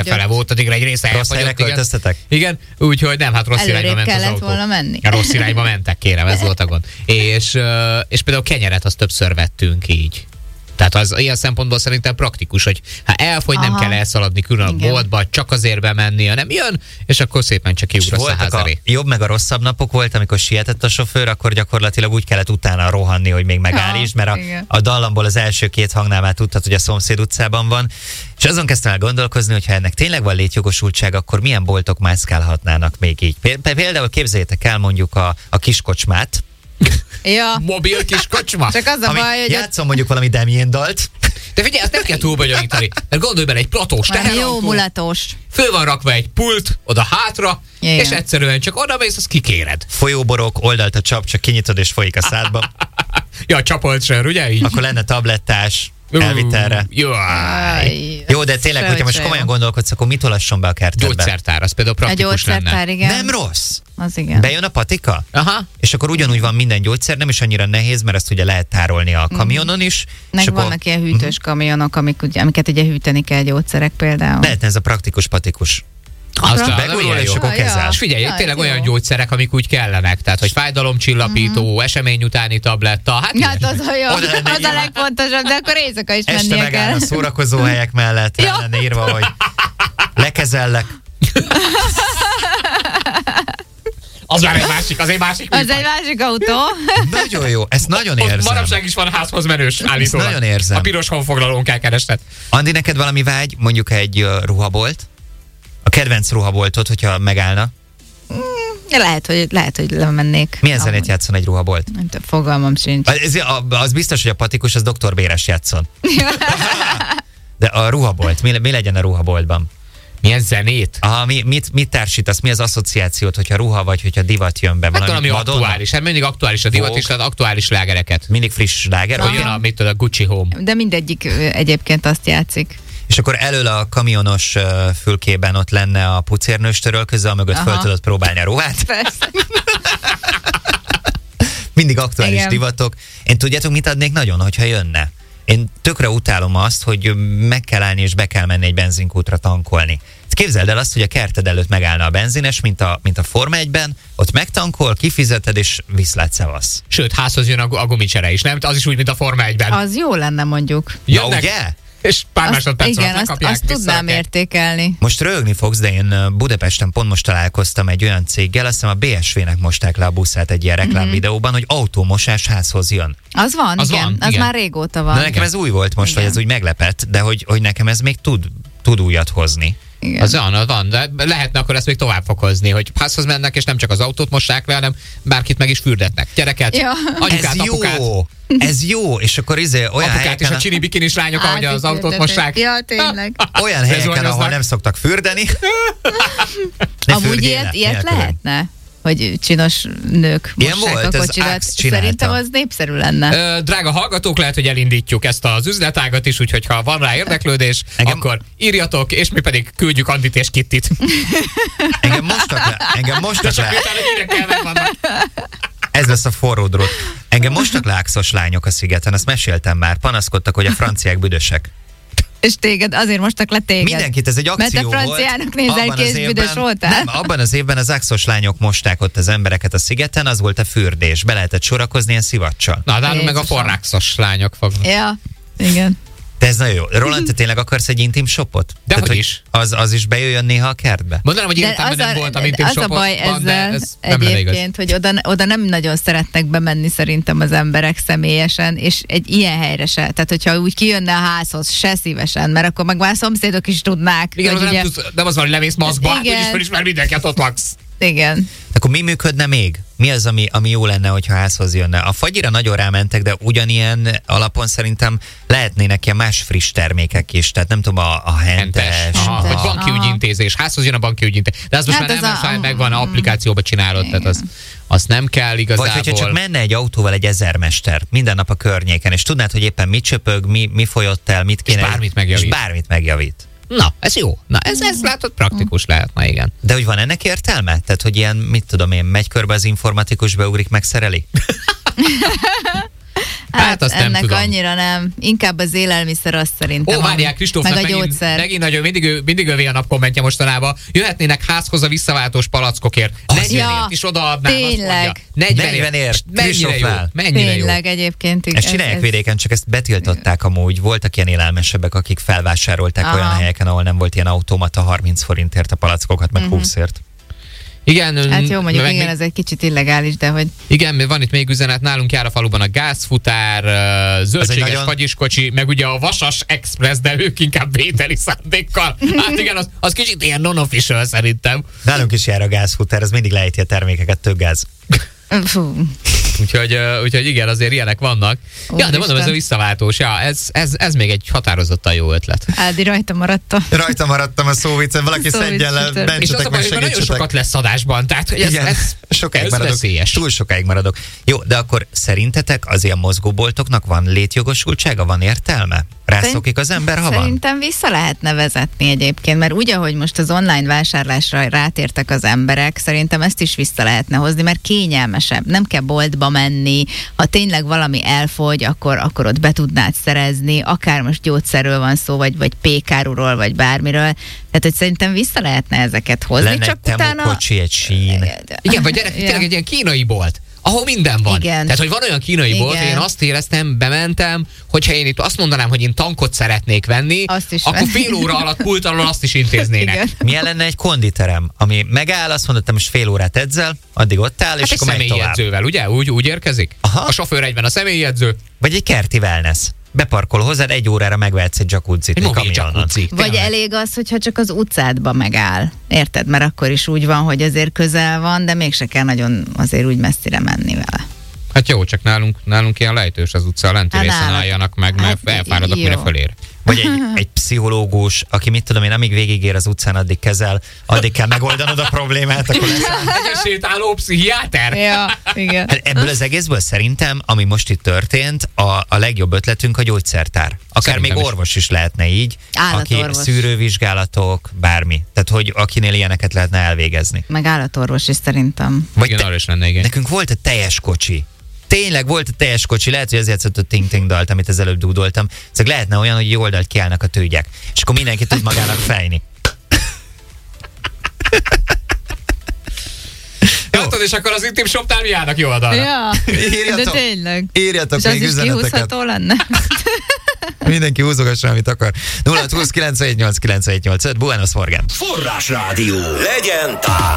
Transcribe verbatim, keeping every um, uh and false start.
fele volt, addigra egy része elfogyott. Igen. igen, úgyhogy nem, hát rossz irányba ment az autó. volna menni. Rossz irányba mentek, kérem, ez volt a gond. És, és például kenyeret azt többször vettünk így. Tehát az ilyen szempontból szerintem praktikus, hogy ha elfogy, Aha. nem kell elszaladni külön a boltba, csak azért bemenni, hanem jön, és akkor szépen csak kiugrasz a ház elé. Jobb meg a rosszabb napok volt, amikor sietett a sofőr, akkor gyakorlatilag úgy kellett utána rohanni, hogy még megállítsd, mert a, a dallamból az első két hangnál már tudtad, hogy a szomszéd utcában van. És azon kezdtem el gondolkozni, hogy ha ennek tényleg van létjogosultság, akkor milyen boltok mászkálhatnának még így. Például képzeljétek el mondjuk a, a kiskocsmát, ja. mobil kis kocsma. Csak az a Ami baj, hogy... Játszom mondjuk valami Damien dalt. De figyelj, ezt nem kell túlbonyolítani. Mert gondolj bele, egy platós teherautó. Jó mulatós. Föl van rakva egy pult, oda hátra, igen. és egyszerűen csak oda mész, azt kikéred. Folyóborok, oldalt a csap, csak kinyitod és folyik a szádba. ja, csapolt sör, ugye így? Akkor lenne tablettás, elvitelre. Jó, Jó, de tényleg, hogyha most komolyan gondolkodsz, akkor mit olasson be a kertedbe? Gyógyszertár, az például praktikus lenne. Igen. Nem rossz. Az igen. Bejön a patika, Aha. és akkor ugyanúgy van minden gyógyszer, nem is annyira nehéz, mert ezt ugye lehet tárolni a kamionon is. Meg akkor... vannak ilyen hűtős kamionok, amik, ugye, amiket ugye hűteni kell gyógyszerek például. Lehetne ez a praktikus patikus. Aztán begurul, és akkor kezel. És figyelj, ja, tényleg jó. olyan gyógyszerek, amik úgy kellenek, tehát hogy fájdalomcsillapító, uh-huh. esemény utáni tabletta, hát, hát az a jó, az a legfontosabb, de akkor éjszaka is este mennie kell. Este a szórakozó helyek mellett ja. lenne írva, hogy lekezellek. Az már egy másik, az egy másik. Az egy másik autó. Nagyon jó, ezt nagyon érzem. Ott manapság is van házhoz menős állítólag. Nagyon érzem. A piros honfoglalón kell keresned. Andi, neked valami vágy, mondjuk egy uh, ruhabolt? A kedvenc ruhaboltot, hogyha megállna? Mm, lehet, hogy, lehet, hogy lemennék. Milyen zenét ahogy játszon egy ruhabolt? Nem tudom, fogalmam sincs. Az, az biztos, hogy a patikus az doktor Béres játszon. De a ruhabolt, mi, mi legyen a ruhaboltban? Milyen zenét? Aha, mi, mit, mit társítasz? Mi az asszociációt, hogyha ruha vagy, hogyha divat jön be? Hát valami aktuális. Hát mindig aktuális a divat, Fog. és az aktuális slágereket. Mindig friss sláger? Hogy jön a, mit tudod, a Gucci Home. De mindegyik egyébként azt játszik. És akkor elől a kamionos uh, fülkében ott lenne a pucérnős törölköző, amögött föl tudod próbálni a ruhát. Persze. Mindig aktuális Igen. divatok. Én tudjátok, mit adnék nagyon, hogyha jönne? Én tökre utálom azt, hogy meg kell állni és be kell menni egy benzinkútra tankolni. Képzeld el azt, hogy a kerted előtt megállna a benzines, mint a, mint a Forma egyben, ott megtankol, kifizeted és viszlát szevasz. Sőt, házhoz jön a, a gumicsere is, nem? Az is úgy, mint a Forma egyben. Az jó lenne mondjuk. Ja, ugye? És pár azt, másodperc igen, alatt azt, kapják azt tudnám értékelni. Most röhögni fogsz, de én Budapesten pont most találkoztam egy olyan céggel, azt hiszem a bé es vé-nek mosták le a buszát egy ilyen reklámvideóban, mm-hmm. hogy autómosás házhoz jön. Az van, az igen. Van, az igen. már régóta van. De nekem ez új volt most, igen. vagy ez úgy meglepett, de hogy, hogy nekem ez még tud, tud újat hozni. Igen. Az van, az van, de lehetne akkor ezt még tovább fokozni, hogy házhoz mennek, és nem csak az autót mossák le, hanem bárkit meg is fürdetnek. Gyereket, ja. anyukát, ez apukát. Jó. Ez jó, és akkor izé olyan apukát helyeken... és a csini bikinis lányok, ahogy az autót mossák. Ja, tényleg. Olyan helyeken, ahol nem szoktak fürdeni. Amúgy ilyet, ilyet lehetne? Hogy csinos nők mossák a kocsidat. Szerintem az népszerű lenne. Ö, drága hallgatók, lehet, hogy elindítjuk ezt az üzletágat is, úgyhogy ha van rá érdeklődés, engem... akkor írjatok, és mi pedig küldjük Andit és Kittit. Engem mostak le. Engem mostak le. le. Ez lesz a forró drót. Engem mostak le áxos lányok a szigeten, azt meséltem már. Panaszkodtak, hogy a franciák büdösek. És téged, azért mostak le téged. Mindenkit, ez egy akció volt. Mert a franciának nézel ki, és büdös voltál. Nem, abban az évben az áxos lányok mosták ott az embereket a szigeten, az volt a fürdés. Be lehetett sorakozni ilyen szivacsal. Na, de meg a forráxos lányok fognak. Ja, igen. De ez nagyon jó. Roland, te tényleg akarsz egy intim shopot? De Tehát, hogy is. Az, az is bejöjjön néha a kertbe? Mondanám, hogy életemben nem voltam intim shopot. Az a baj ezzel ez egyébként, hogy oda, oda nem nagyon szeretnek bemenni szerintem az emberek személyesen, és egy ilyen helyre se. Tehát, hogyha úgy kijönne a házhoz, se szívesen, mert akkor meg már szomszédok is tudnák. Igen, ugye... nem, tudsz, nem az van, hogy lemész maszkba, hát úgyis felismer mindenki, ott laksz. Igen. Akkor mi működne még? Mi az, ami, ami jó lenne, hogyha házhoz jönne? A fagyira nagyon rámentek, de ugyanilyen alapon szerintem lehetnének ilyen más friss termékek is. Tehát nem tudom, a, a hentes. hentes. Aha, vagy banki ügyintézés. Házhoz jön a banki ügyintézés. De az most hát már nem, a... megvan, a applikációba csinálod, tehát az, azt nem kell igazából. Vagy hogyha csak menne egy autóval egy ezermester minden nap a környéken, és tudnád, hogy éppen mit csöpög, mi, mi folyott el, mit kéne. És bármit megjavít. És bármit megjavít. Na, ez jó. Na, ez, ez látod, praktikus lehetne, igen. De hogy van ennek értelme? Tehát, hogy ilyen, mit tudom én, megy körbe az informatikus, beugrik, megszereli? Hát, hát azt ennek nem tudom. Annyira nem. Inkább az élelmiszer azt szerintem. Ó, várják, Kristófnak meg a megint, gyógyszer. Megint nagyon, mindig, ő, mindig övé a napkommentje mostanában. Jöhetnének házhoz a visszaváltós palackokért. negyvenért ja, is odaadnám. Tényleg. negyvenért. Mennyire jó. Mennyire tényleg jó. Egyébként. Ezt csinálják vidéken, csak ezt betiltották amúgy. Voltak ilyen élelmesebbek, akik felvásárolták Aha. olyan helyeken, ahol nem volt ilyen automata harminc forintért a palackokat, meg uh-huh. húszért. Igen, hát jó, mondjuk meg, igen, ez egy kicsit illegális, de hogy... Igen, van itt még üzenet, nálunk jár a faluban a gázfutár, zöldséges nagyon... fagyiskocsi, meg ugye a Vasas Express, de ők inkább vételi szándékkal. Hát igen, az, az kicsit ilyen non-official szerintem. Nálunk is jár a gázfutár, ez mindig lejti a termékeket, több gáz. úgyhogy, úgyhogy igen, azért ilyenek vannak. Ó, ja, de mondom, ez a visszaváltós. Ja, ez, ez, ez még egy határozottan jó ötlet. Ádi, rajta maradtam. Rajta maradtam a szóviccen, valaki szedjen le, bentsetek, meg segítsetek. Nagyon sokat lesz adásban, tehát hogy ez, igen, ez, sokáig ez maradok. Veszélyes. Túl sokáig maradok. Jó, de akkor szerintetek az ilyen mozgóboltoknak van létjogosultsága, van értelme? Rászokik az ember, ha van? Szerintem vissza lehetne vezetni egyébként, mert úgy, ahogy most az online vásárlásra rátértek az emberek, szerintem ezt is vissza lehetne hozni, mert kényelmesebb. Nem kell boltba menni, ha tényleg valami elfogy, akkor, akkor ott be tudnád szerezni, akár most gyógyszerről van szó, vagy, vagy pékáruról, vagy bármiről. Tehát, hogy szerintem vissza lehetne ezeket hozni. Lenne csak egy utána... temokocsi, egy sín. Igen, vagy gyerek, tényleg egy ilyen kínai bolt, ahol minden van. Igen. Tehát, hogy van olyan kínai bolt, hogy én azt éreztem, bementem, hogyha én itt azt mondanám, hogy én tankot szeretnék venni, akkor fél óra alatt pult alól azt is intéznének. Igen. Milyen lenne egy konditerem, ami megáll, azt mondod, te most fél órát edzel, addig ott áll, és hát akkor megy tovább. Személyjegyzővel, ugye? Úgy, úgy érkezik? Aha. A sofőr egyben a személyjegyző. Vagy egy kerti wellness. Beparkol hozzád, egy órára megvehetsz egy jacuzzit. Egy mobil jacuzzi. Vagy elég az, hogyha csak az utcádba megáll. Érted? Mert akkor is úgy van, hogy azért közel van, de mégse kell nagyon azért úgy messzire menni vele. Hát jó, csak nálunk, nálunk ilyen lejtős az utca, a lenti hát részen álljanak meg, mert hát elfáradok, mire fölér. Vagy egy, egy pszichológus, aki mit tudom én, amíg végigér az utcán, addig kezel, addig kell megoldanod a problémát, akkor lesz. Egy sétáló pszichiáter. Ja, igen. Hát ebből az egészből szerintem, ami most itt történt, a, a legjobb ötletünk a gyógyszertár. Akár szerintem még orvos is. is lehetne így, állatorvos. Aki szűrővizsgálatok, bármi. Tehát, hogy akinél ilyeneket lehetne elvégezni. Meg állatorvos is szerintem. Vagy igen, te, arra is lenne, igen. Nekünk volt egy teljes kocsi. Tényleg volt a teljes kocsi, lehet, hogy ezért szólt a ting-ting dalt, amit az előbb dúdoltam. Szóval lehetne olyan, hogy jó oldalt kiállnak a tőgyek. És akkor mindenki tud magának fejni. Látod, és akkor az Intim Shopnál mi állnak jó oldalra? Ja, írjatok, de tényleg. Írjatok és még az üzeneteket. is kihúzható lenne. Mindenki húzogassa, amit akar. nulla húsz kilencvennyolc kilencvennyolc öt Buenos Morgan. Forrás Rádió. Legyen tár.